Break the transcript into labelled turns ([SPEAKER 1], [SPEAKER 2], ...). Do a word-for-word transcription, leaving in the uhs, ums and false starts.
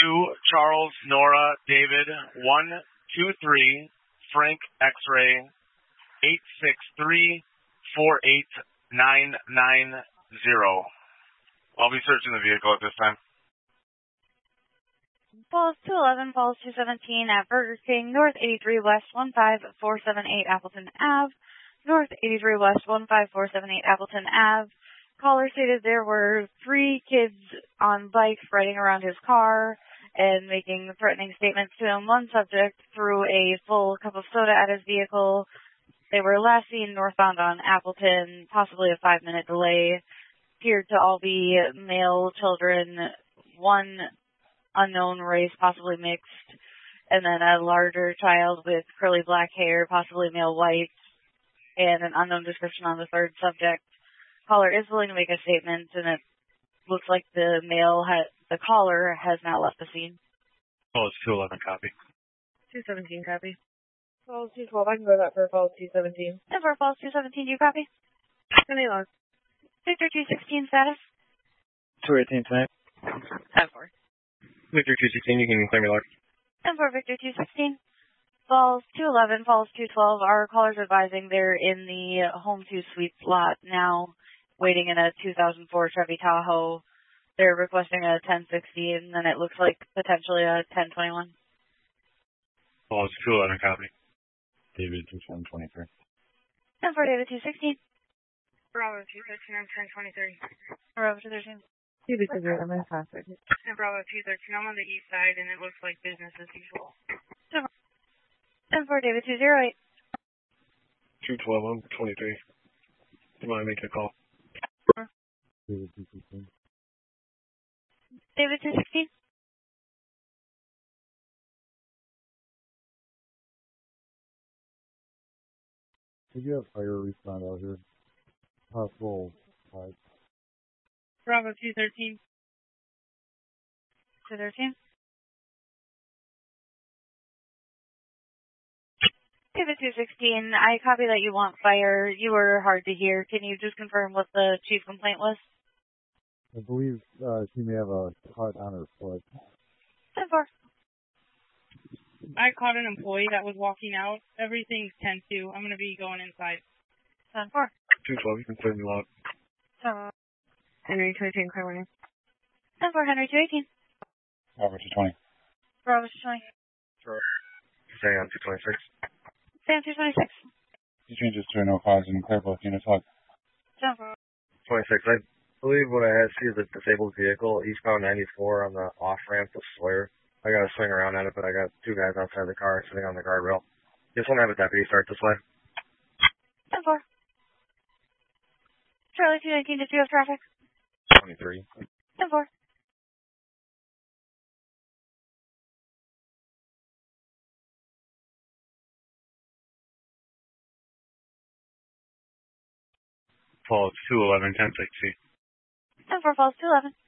[SPEAKER 1] two, Charles, Nora, David, one, two, three, Frank, X-ray, eight, six, three, four, eight, nine, nine, zero. I'll be searching the vehicle at this time.
[SPEAKER 2] Falls two eleven, Falls two seventeen at Burger King, North eighty-three West one five four seven eight Appleton Avenue, North eighty-three West one five four seven eight Appleton Avenue. Caller stated there were three kids on bikes riding around his car and making threatening statements to him. One subject threw a full cup of soda at his vehicle. They were last seen northbound on Appleton, possibly a five-minute delay. Appeared to all be male children, one unknown race, possibly mixed, and then a larger child with curly black hair, possibly male white, and an unknown description on the third subject. Caller is willing to make a statement, and it looks like the male, ha- the caller has now left the scene.
[SPEAKER 1] Oh, it's two eleven, copy.
[SPEAKER 2] two seventeen, copy.
[SPEAKER 3] Falls two twelve, I can go that for Falls two seventeen.
[SPEAKER 2] And for Falls two seventeen, you copy?
[SPEAKER 3] Any log?
[SPEAKER 2] Victor two sixteen, status?
[SPEAKER 4] two eighteen tonight.
[SPEAKER 2] ten four.
[SPEAKER 4] Victor two sixteen, you can claim your log.
[SPEAKER 2] And for Victor two sixteen, Falls two eleven, Falls two twelve, our callers advising they're in the Home two Suites lot now, waiting in a two thousand four Chevy Tahoe. They're requesting a ten sixty, and then it looks like potentially a ten twenty-one.
[SPEAKER 1] Falls two eleven, copy.
[SPEAKER 4] David two seven twenty-three.
[SPEAKER 2] And for David two sixteen.
[SPEAKER 3] Bravo two thirteen, I'm ten twenty-three.
[SPEAKER 2] Bravo two thirteen.
[SPEAKER 3] David two zero, I'm in traffic. And Bravo two thirteen, I'm on the east side, and it looks like business as usual.
[SPEAKER 2] And for David two zero eight.
[SPEAKER 4] two twelve, I'm twenty-three. You want to make a call? David two sixteen.
[SPEAKER 2] David two sixteen.
[SPEAKER 4] Did you have fire respond out here? Possible five.
[SPEAKER 3] Bravo two thirteen.
[SPEAKER 2] two thirteen. David two sixteen, I copy that you want fire. You were hard to hear. Can you just confirm what the chief complaint was?
[SPEAKER 4] I believe uh, she may have a cut on her foot.
[SPEAKER 2] ten four.
[SPEAKER 3] I caught an employee that was walking out. Everything's ten two. I'm going to be going inside.
[SPEAKER 2] ten four.
[SPEAKER 4] two twelve, you can clear me log.
[SPEAKER 2] ten
[SPEAKER 3] Henry two eighteen, clear warning.
[SPEAKER 2] four, Henry two eighteen.
[SPEAKER 4] Bravo two twenty.
[SPEAKER 2] Bravo two twenty.
[SPEAKER 4] Sure. Stay on two twenty-six.
[SPEAKER 2] Sam two twenty-six.
[SPEAKER 4] You changes to a no cause and clear both units log.
[SPEAKER 2] ten four.
[SPEAKER 5] twenty-six. I believe what I had to see is a disabled vehicle, eastbound ninety-four on the off-ramp to Sawyer. I got to swing around at it, but I got two guys outside the car sitting on the guardrail. Just want to have a deputy start this way.
[SPEAKER 2] ten four. Charlie two nineteen, did you have traffic?
[SPEAKER 4] twenty-three.
[SPEAKER 2] ten four.
[SPEAKER 1] Falls two eleven, ten sixty.
[SPEAKER 2] ten four, Falls two eleven.